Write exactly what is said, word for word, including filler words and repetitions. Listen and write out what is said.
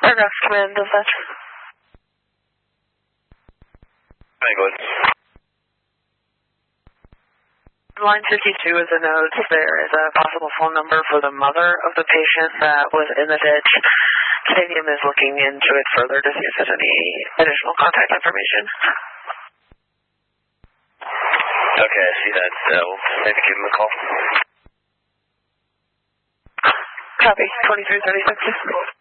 Paragraph command dispatch. Hey, go ahead. Line fifty-two is a note. There is a possible phone number for the mother of the patient that was in the ditch. Stadium is looking into it further to see if there's any additional contact information. Okay, I see that. So maybe give him a call. Copy. twenty-three thirty-six.